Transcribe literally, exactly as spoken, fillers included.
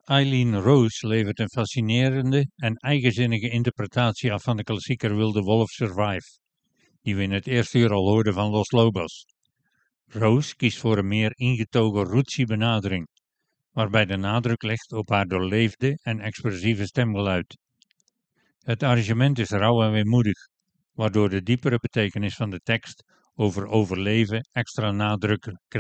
Eileen Rose levert een fascinerende en eigenzinnige interpretatie af van de klassieker Will the Wolf Survive, die we in het eerste uur al hoorden van Los Lobos. Rose kiest voor een meer ingetogen rootsy benadering, waarbij de nadruk ligt op haar doorleefde en expressieve stemgeluid. Het arrangement is rauw en weemoedig, waardoor de diepere betekenis van de tekst over overleven extra nadruk krijgt.